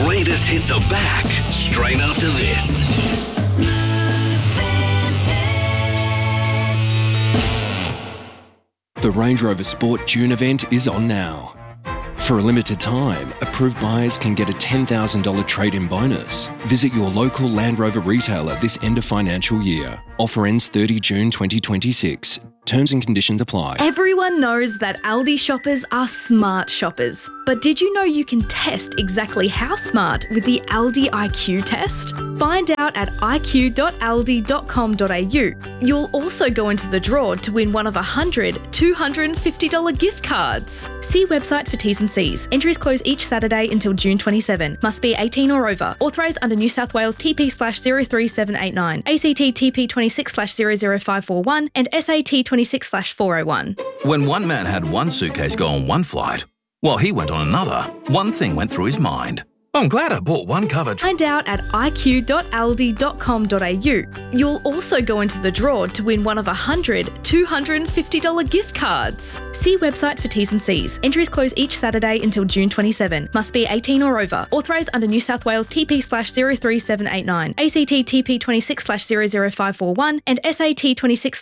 greatest hits are back straight after this. The Range Rover Sport June event is on now. For a limited time, approved buyers can get a $10,000 trade-in bonus. Visit your local Land Rover retailer this end of financial year. Offer ends 30 June 2026. Terms and conditions apply. Everyone knows that Aldi shoppers are smart shoppers. But did you know you can test exactly how smart with the Aldi IQ test? Find out at iq.aldi.com.au. You'll also go into the draw to win one of 100 $250 gift cards. See website for T's and C's. Entries close each Saturday until June 27. Must be 18 or over. Authorised under New South Wales TP/03789, ACT TP 26/00541 and SAT 26/401. When one man had one suitcase go on one flight, while he went on another, one thing went through his mind. I'm glad I bought one cover. Find out at iq.aldi.com.au. You'll also go into the draw to win one of 100 $250 gift cards. See website for T's and C's. Entries close each Saturday until June 27. Must be 18 or over. Authorised under New South Wales TP/03789, ACT TP 26/00541 and SAT 26/401.